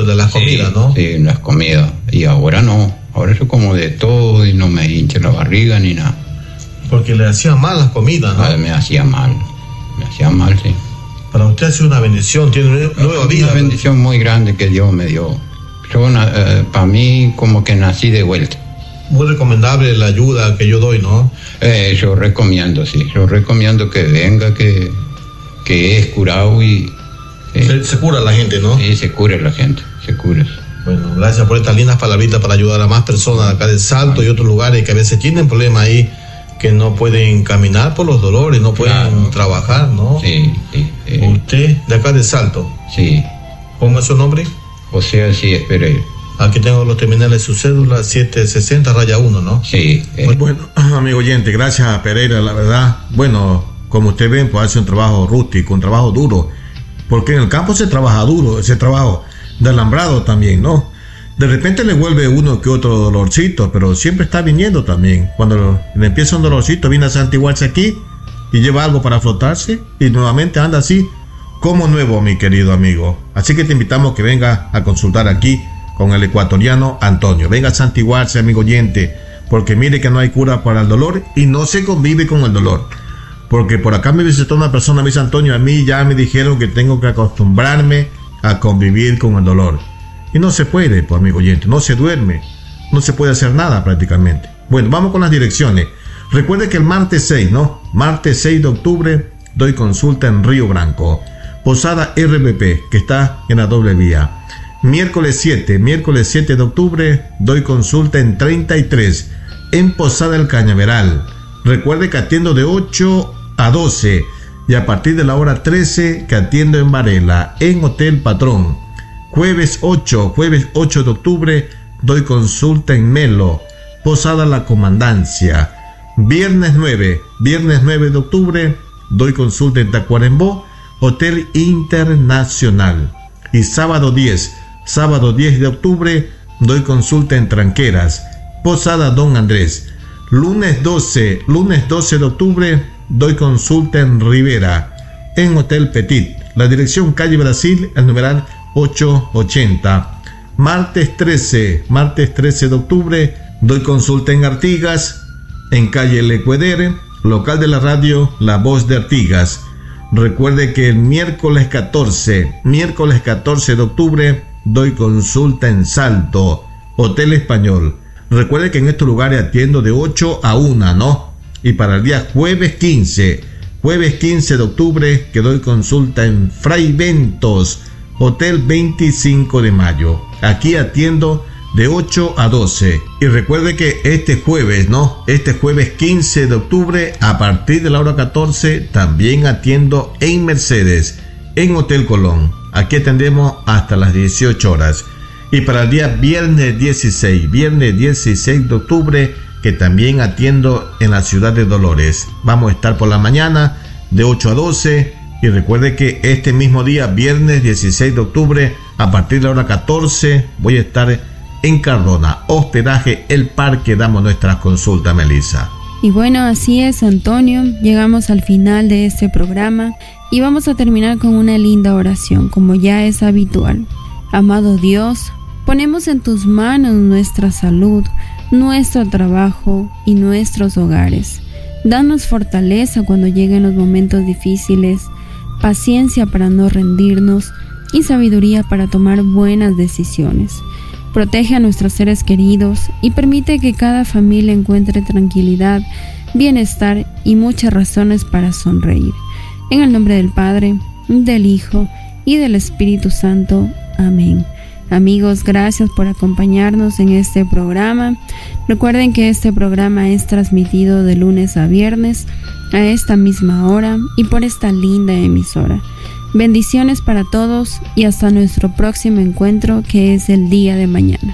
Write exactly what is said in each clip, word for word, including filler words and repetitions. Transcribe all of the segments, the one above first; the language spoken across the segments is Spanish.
de las sí, comidas, ¿no? Sí, las comidas. Y ahora no. Ahora yo como de todo y no me hincha la barriga ni nada. Porque le hacían mal las comidas, ¿no? Ah, me hacía mal. Me hacía mal, sí. Para usted ha sido una bendición, tiene una nueva vida. Una bendición muy grande que Dios me dio. Yo, eh, para mí, como que nací de vuelta. Muy recomendable la ayuda que yo doy, ¿no? Eh, yo recomiendo, sí. Yo recomiendo que venga, que, que es curado y... Eh, se, se cura la gente, ¿no? Sí, se cura la gente, se cura. Bueno, gracias por estas lindas palabritas para ayudar a más personas acá del Salto y otros lugares que a veces tienen problemas ahí, que no pueden caminar por los dolores, no pueden claro. trabajar, ¿no? Sí, sí. sí. ¿Usted de acá del Salto? Sí. ¿Cómo es su nombre? José Alcides Pereira. Aquí tengo los terminales de su cédula, siete sesenta raya uno, ¿no? Sí. Eh. Pues bueno, amigo oyente, gracias a Pereira, la verdad. Bueno, como ustedes ven, pues hace un trabajo rústico, un trabajo duro. Porque en el campo se trabaja duro, ese trabajo de alambrado también, ¿no? De repente le vuelve uno que otro dolorcito, pero siempre está viniendo también. Cuando le empieza un dolorcito, viene a santiguarse aquí y lleva algo para frotarse y nuevamente anda así como nuevo, mi querido amigo. Así que te invitamos que venga a consultar aquí con el ecuatoriano Antonio. Venga a santiguarse, amigo oyente, porque mire que no hay cura para el dolor y no se convive con el dolor. Porque por acá me visitó una persona, me dice Antonio, a mí ya me dijeron que tengo que acostumbrarme a convivir con el dolor. Y no se puede, pues, amigo oyente, no se duerme, no se puede hacer nada prácticamente. Bueno, vamos con las direcciones. Recuerde que el martes seis, ¿no? Martes seis de octubre doy consulta en Río Branco. Posada R B P, que está en la doble vía. Miércoles siete, miércoles siete de octubre doy consulta en treinta y tres, en Posada El Cañaveral. Recuerde que atiendo de ocho a doce y a partir de la hora trece que atiendo en Varela, en Hotel Patrón. Jueves ocho, jueves ocho de octubre doy consulta en Melo, Posada La Comandancia. Viernes nueve, viernes nueve de octubre doy consulta en Tacuarembó, Hotel Internacional. Y sábado diez, sábado diez de octubre doy consulta en Tranqueras, Posada Don Andrés. Lunes doce, lunes doce de octubre doy consulta en Rivera, en Hotel Petit. La dirección calle Brasil, el numeral ochocientos ochenta. Martes trece, martes trece de octubre doy consulta en Artigas, en calle Lecuedere, local de la radio La Voz de Artigas. Recuerde que el miércoles catorce, miércoles catorce de octubre doy consulta en Salto, Hotel Español. Recuerde que en estos lugares atiendo de ocho a una, ¿no? Y para el día jueves quince, jueves quince de octubre que doy consulta en Fray Ventos, Hotel veinticinco de mayo. Aquí atiendo de ocho a doce. Y recuerde que este jueves, ¿no? Este jueves quince de octubre, a partir de la hora catorce, también atiendo en Mercedes, en Hotel Colón. Aquí atendemos hasta las dieciocho horas. Y para el día viernes dieciséis, viernes dieciséis de octubre, que también atiendo en la ciudad de Dolores. Vamos a estar por la mañana de ocho a doce. Y recuerde que este mismo día, viernes dieciséis de octubre, a partir de la hora catorce, voy a estar en Cardona, hospedaje El Parque. Damos nuestras consultas, Melissa. Y bueno, así es, Antonio. Llegamos al final de este programa y vamos a terminar con una linda oración, como ya es habitual. Amado Dios, ponemos en tus manos nuestra salud, nuestro trabajo y nuestros hogares. Danos fortaleza cuando lleguen los momentos difíciles, paciencia para no rendirnos y sabiduría para tomar buenas decisiones. Protege a nuestros seres queridos y permite que cada familia encuentre tranquilidad, bienestar y muchas razones para sonreír. En el nombre del Padre, del Hijo y del Espíritu Santo. Amén. Amigos, gracias por acompañarnos en este programa. Recuerden que este programa es transmitido de lunes a viernes a esta misma hora y por esta linda emisora. Bendiciones para todos y hasta nuestro próximo encuentro, que es el día de mañana.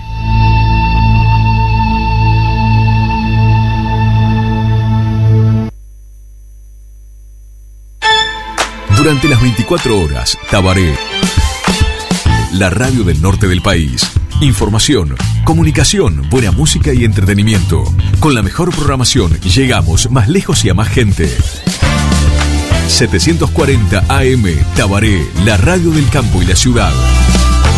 Durante las veinticuatro horas, Tabaré, la radio del norte del país. Información, comunicación, buena música y entretenimiento. Con la mejor programación llegamos más lejos y a más gente. setecientos cuarenta A M, Tabaré, la radio del campo y la ciudad.